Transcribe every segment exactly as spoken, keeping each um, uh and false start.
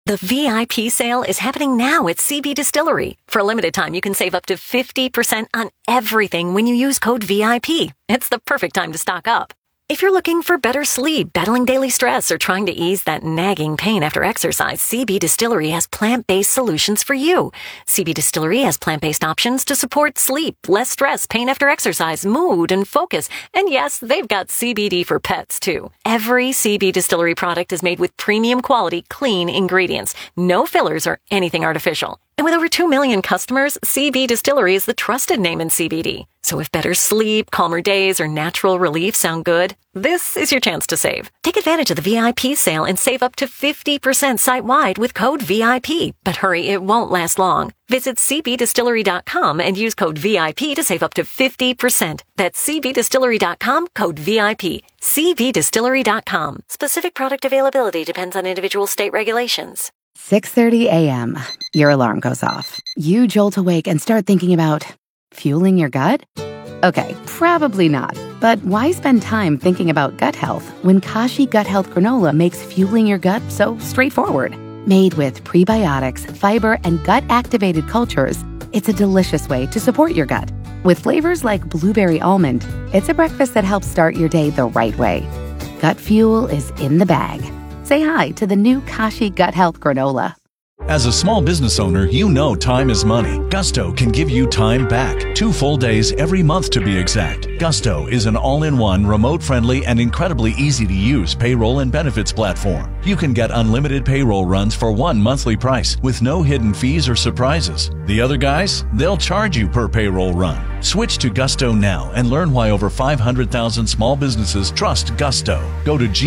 The V I P sale is happening now at C B Distillery. For a limited time, you can save up to fifty percent on everything when you use code V I P. It's the perfect time to stock up. If you're looking for better sleep, battling daily stress, or trying to ease that nagging pain after exercise, C B Distillery has plant-based solutions for you. C B Distillery has plant-based options to support sleep, less stress, pain after exercise, mood, and focus. And yes, they've got C B D for pets, too. Every C B Distillery product is made with premium quality, clean ingredients. No fillers or anything artificial. And with over two million customers, C B Distillery is the trusted name in C B D. So if better sleep, calmer days, or natural relief sound good, this is your chance to save. Take advantage of the V I P sale and save up to fifty percent site-wide with code V I P. But hurry, it won't last long. Visit C B distillery dot com and use code V I P to save up to fifty percent. That's C B distillery dot com, code V I P. C B distillery dot com. Specific product availability depends on individual state regulations. six thirty a.m. Your alarm goes off. You jolt awake and start thinking about fueling your gut? Okay, probably not. But why spend time thinking about gut health when Kashi Gut Health Granola makes fueling your gut so straightforward? Made with prebiotics, fiber, and gut-activated cultures, it's a delicious way to support your gut. With flavors like blueberry almond, it's a breakfast that helps start your day the right way. Gut fuel is in the bag. Say hi to the new Kashi Gut Health Granola. As a small business owner, you know time is money. Gusto can give you time back. Two full days every month to be exact. Gusto is an all-in-one, remote-friendly, and incredibly easy-to-use payroll and benefits platform. You can get unlimited payroll runs for one monthly price with no hidden fees or surprises. The other guys, they'll charge you per payroll run. Switch to Gusto now and learn why over five hundred thousand small businesses trust Gusto. Go to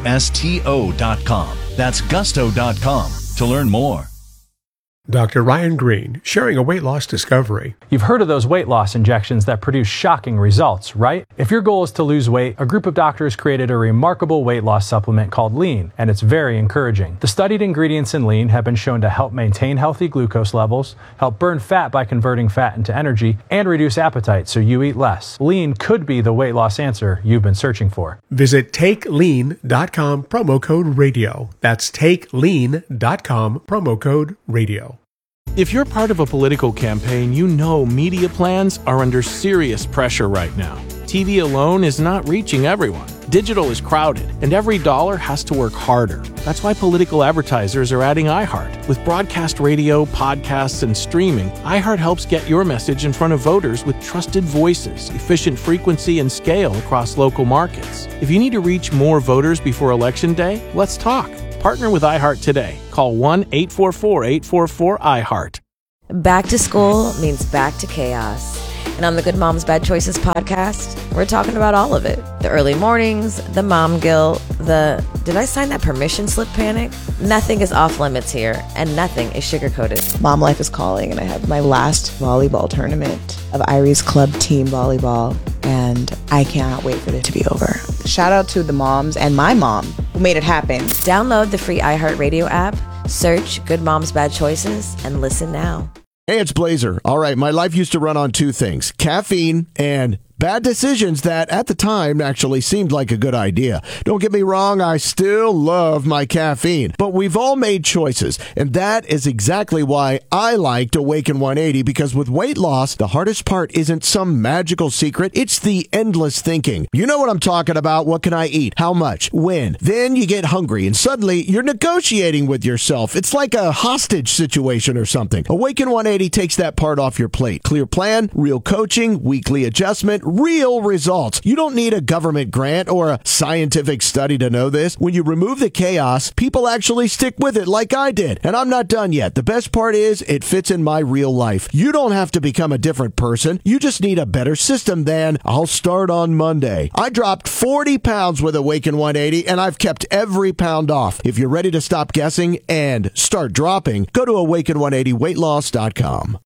gusto dot com. That's gusto dot com to learn more. Doctor Ryan Green, sharing a weight loss discovery. You've heard of those weight loss injections that produce shocking results, right? If your goal is to lose weight, a group of doctors created a remarkable weight loss supplement called Lean, and it's very encouraging. The studied ingredients in Lean have been shown to help maintain healthy glucose levels, help burn fat by converting fat into energy, and reduce appetite so you eat less. Lean could be the weight loss answer you've been searching for. Visit take lean dot com, promo code radio. That's take lean dot com, promo code radio. If you're part of a political campaign, you know media plans are under serious pressure right now. T V alone is not reaching everyone. Digital is crowded, and every dollar has to work harder. That's why political advertisers are adding iHeart. With broadcast radio, podcasts, and streaming, iHeart helps get your message in front of voters with trusted voices, efficient frequency, and scale across local markets. If you need to reach more voters before Election Day, let's talk. Partner with iHeart today. Call one eight four four, eight four four, I heart. Back to school means back to chaos. And on the Good Moms Bad Choices podcast, we're talking about all of it. The early mornings, the mom guilt, the did I sign that permission slip panic? Nothing is off limits here, and nothing is sugar-coated. Mom life is calling, and I have my last volleyball tournament of Irie's club team volleyball, and I cannot wait for it to be over. Shout out to the moms and my mom who made it happen. Download the free iHeartRadio app, search Good Moms Bad Choices, and listen now. Hey, it's Blazer. All right, my life used to run on two things, caffeine and bad decisions that at the time actually seemed like a good idea. Don't get me wrong, I still love my caffeine, but we've all made choices, and that is exactly why I liked Awaken one eighty, because with weight loss, the hardest part isn't some magical secret, it's the endless thinking. You know what I'm talking about. What can I eat? How much? When? Then you get hungry, and suddenly you're negotiating with yourself. It's like a hostage situation or something. Awaken one eighty takes that part off your plate. Clear plan, real coaching, weekly adjustment, real results. You don't need a government grant or a scientific study to know this. When you remove the chaos, people actually stick with it like I did. And I'm not done yet. The best part is it fits in my real life. You don't have to become a different person. You just need a better system than I'll start on Monday. I dropped forty pounds with Awaken one eighty, and I've kept every pound off. If you're ready to stop guessing and start dropping, go to awaken one eighty weight loss dot com.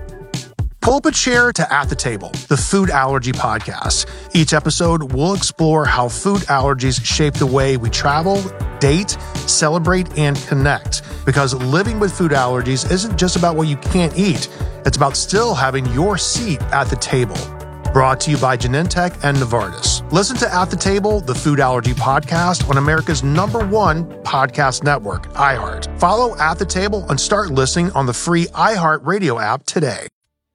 Pull up a chair to At the Table, the food allergy podcast. Each episode, we'll explore how food allergies shape the way we travel, date, celebrate, and connect. Because living with food allergies isn't just about what you can't eat. It's about still having your seat at the table. Brought to you by Genentech and Novartis. Listen to At the Table, the Food Allergy Podcast, on America's number one podcast network, iHeart. Follow At the Table and start listening on the free iHeart Radio app today.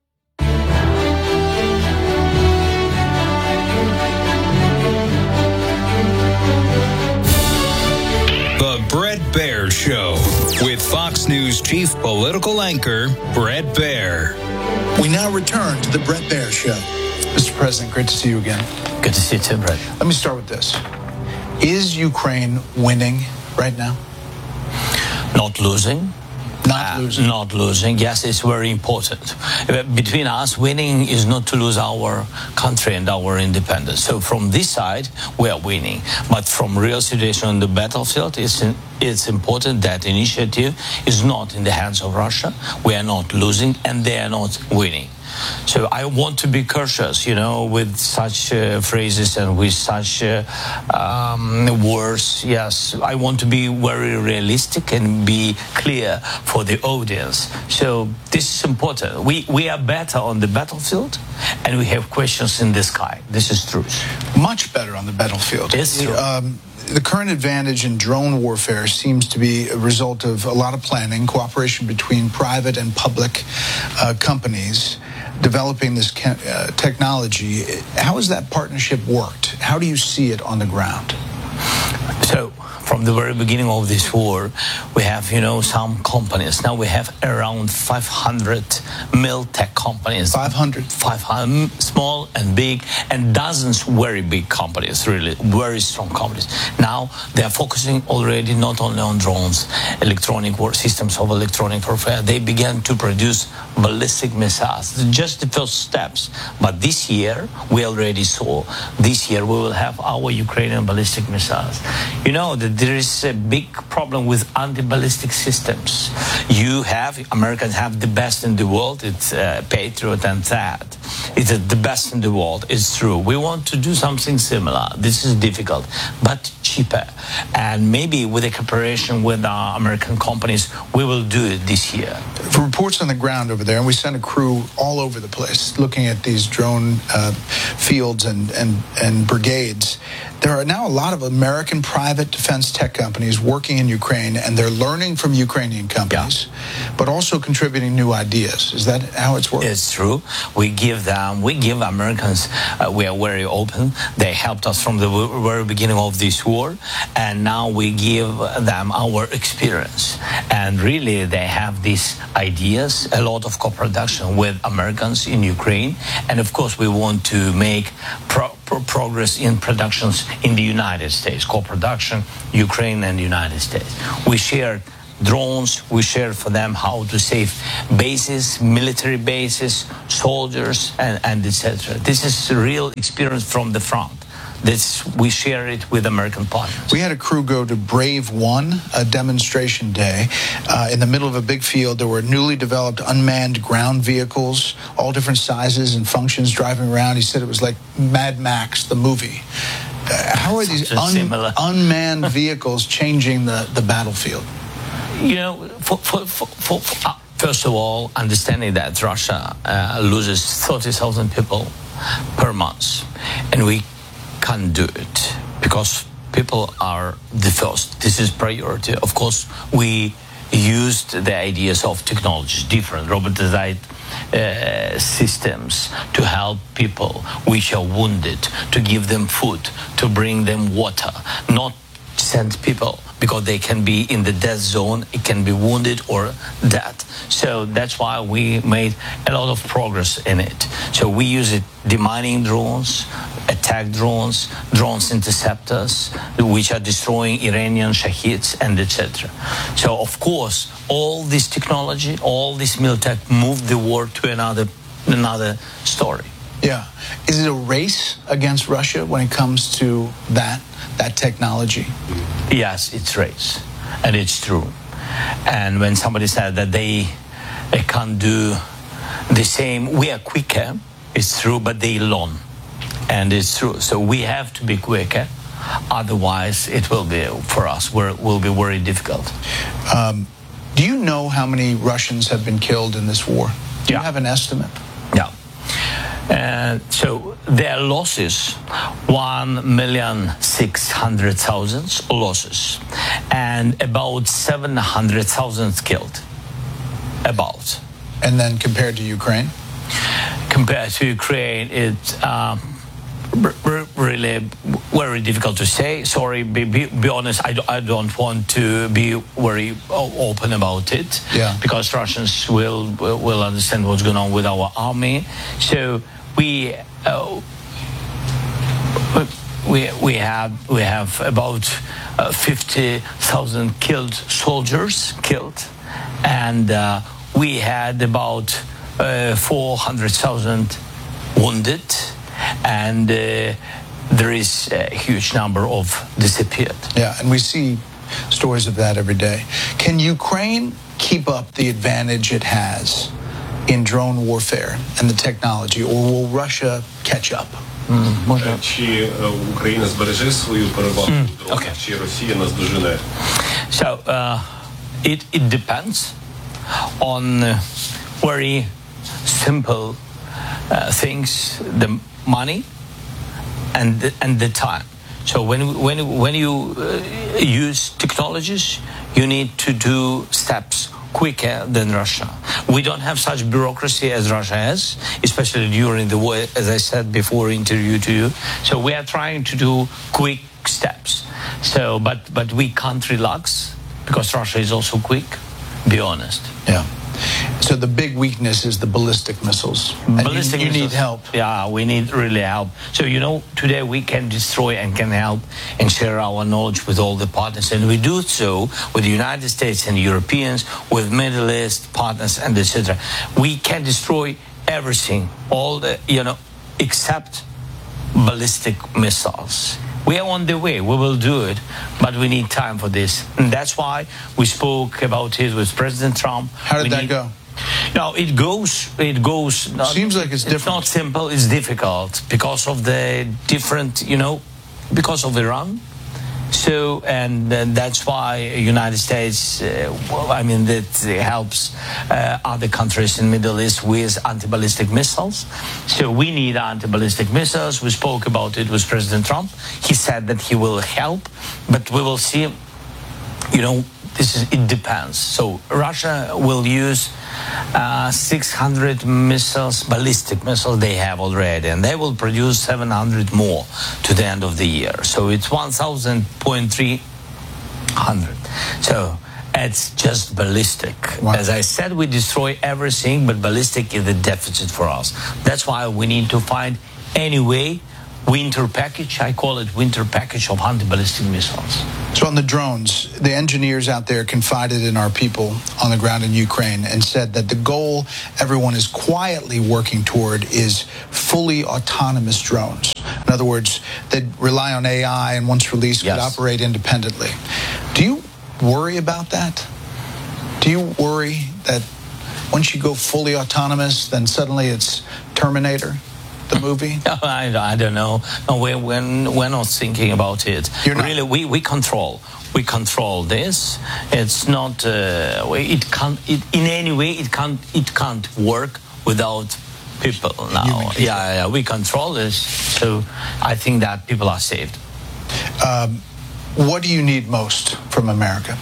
The Bret Baier Show with Fox News chief political anchor Bret Baier. We now return to the Bret Baier Show. Mister President, great to see you again. Good to see you too, Bret. Let me start with this. Is Ukraine winning right now? Not losing. Not losing. Uh, not losing. Yes, it's very important. Between us, winning is not to lose our country and our independence. So from this side, we are winning. But from real situation on the battlefield, it's, it's important that initiative is not in the hands of Russia. We are not losing, and they are not winning. So I want to be cautious, you know, with such uh, phrases and with such uh, um, words. Yes, I want to be very realistic and be clear for the audience. So this is important. We, we are better on the battlefield, and we have questions in the sky. This is true. Much better on the battlefield. It's true. Um, The current advantage in drone warfare seems to be a result of a lot of planning, cooperation between private and public uh, companies developing this uh, technology. How has that partnership worked? How do you see it on the ground? So, from the very beginning of this war, we have, you know, some companies. Now we have around five hundred mil-tech companies. five hundred? five hundred, small and big, and dozens very big companies, really, very strong companies. Now they are focusing already not only on drones, electronic war, systems of electronic warfare. They began to produce ballistic missiles, just the first steps. But this year, we already saw, this year we will have our Ukrainian ballistic missiles. You know, that there is a big problem with anti-ballistic systems. You have, Americans have the best in the world. It's uh, Patriot and T H A A D. It's uh, the best in the world. It's true. We want to do something similar. This is difficult, but cheaper. And maybe with a cooperation with our American companies, we will do it this year. For reports on the ground over there, and we sent a crew all over the place looking at these drone uh, fields and, and, and brigades. There are now a lot of American private defense tech companies working in Ukraine, and they're learning from Ukrainian companies, yeah. but also contributing new ideas. Is that how it's working? It's true. We give them, we give Americans, uh, we are very open. They helped us from the very beginning of this war, and now we give them our experience. And really, they have these ideas, a lot of co-production with Americans in Ukraine, and of course, we want to make pro progress in productions in the United States, co-production, Ukraine and the United States. We shared drones, we shared for them how to save bases, military bases, soldiers, and, and et cetera. This is a real experience from the front. This, we share it with American partners. We had a crew go to Brave One, a demonstration day. Uh, in the middle of a big field, there were newly developed unmanned ground vehicles, all different sizes and functions driving around. He said it was like Mad Max, the movie. Uh, how are these un unmanned vehicles changing the, the battlefield? You know, for, for, for, for, for, uh, first of all, understanding that Russia uh, loses thirty thousand people per month, and we can't do it because people are the first. This is priority. Of course, we used the ideas of technologies, different robotized uh, systems to help people which are wounded, to give them food, to bring them water, not send people because they can be in the death zone, it can be wounded or dead. So that's why we made a lot of progress in it. So we use it, demining drones, attack drones, drones interceptors, which are destroying Iranian Shaheeds and et cetera. So of course, all this technology, all this militech moved the war to another another story. Yeah. Is it a race against Russia when it comes to that, that technology? Yes, it's a race, and it's true. And when somebody said that they, they can't do the same, we are quicker, it's true, but they learn, and it's true. So we have to be quicker, otherwise it will be, for us, will be very difficult. Um, do you know how many Russians have been killed in this war? Do you yeah. have an estimate? Yeah. And so their losses, one million six hundred thousand losses, and about seven hundred thousand killed. About. And then compared to Ukraine? Compared to Ukraine, it's uh, r- really very difficult to say. Sorry, be, be, be honest, I, do, I don't want to be very open about it. Yeah. Because Russians will will understand what's going on with our army. So we uh, we we have we have about uh, fifty thousand killed soldiers killed, and uh, we had about uh, four hundred thousand wounded, and uh, there is a huge number of disappeared. Yeah, and we see stories of that every day. Can Ukraine keep up the advantage it has in drone warfare and the technology, or will Russia catch up? Mm, чи Україна збереже свою перевагу Mm, в дронах, okay. чи Росія наздожене? So uh, it it depends on uh, very simple uh, things: the money and the, and the time. So when when when you uh, use technologies, you need to do steps quicker than Russia. We don't have such bureaucracy as Russia has, especially during the war, as I said before interview to you. So we are trying to do quick steps. So, but but we can't relax because Russia is also quick. Be honest. Yeah. So the big weakness is the ballistic missiles. And Ballistic you, you missiles. need help. Yeah, we need really help. So, you know, today we can destroy and can help and share our knowledge with all the partners. And we do so with the United States and Europeans, with Middle East partners and et cetera. We can destroy everything, all the, you know, except ballistic missiles. We are on the way. We will do it, but we need time for this. And that's why we spoke about it with President Trump. How did we that need, go? No, it goes, it goes. Not, Seems like it's different. It's not simple, it's difficult because of the different, you know, because of Iran. So, and uh, that's why United States, uh, well, I mean, that helps uh, other countries in Middle East with anti-ballistic missiles. So we need anti-ballistic missiles. We spoke about it with President Trump. He said that he will help, but we will see, you know, this is, it depends. So Russia will use uh, six hundred missiles, ballistic missiles they have already, and they will produce seven hundred more to the end of the year. So it's one thousand point three hundred. So it's just ballistic. Wow. As I said, we destroy everything, but ballistic is the deficit for us. That's why we need to find any way. Winter package, I call it winter package of anti-ballistic missiles. So on the drones, the engineers out there confided in our people on the ground in Ukraine and said that the goal everyone is quietly working toward is fully autonomous drones. In other words, they rely on A I and once released Yes. could operate independently. Do you worry about that? Do you worry that once you go fully autonomous, then suddenly it's Terminator? The movie? I, I don't know. No, we're, we're, we're not thinking about it. You're not? Really, we, we control. We control this. It's not. Uh, it can't. It, in any way, it can't. It can't work without people now. Yeah, yeah. We control this, so I think that people are saved. Um, what do you need most from America?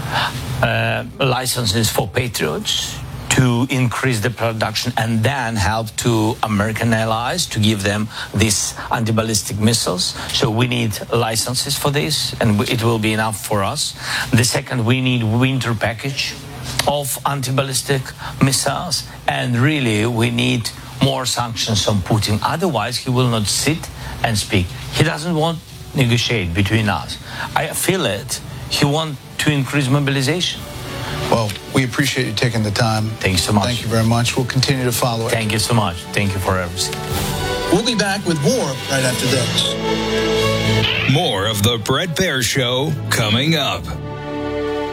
Uh, licenses for Patriots to increase the production and then help to American allies to give them these anti-ballistic missiles. So we need licenses for this, and it will be enough for us. The second, we need winter package of anti-ballistic missiles, and really we need more sanctions on Putin. Otherwise, he will not sit and speak. He doesn't want to negotiate between us. I feel it. He wants to increase mobilization. Well, we appreciate you taking the time. Thanks so much. Thank you very much. We'll continue to follow it. Thank you so much. Thank you for everything. We'll be back with more right after this. More of the Bret Baier Show coming up.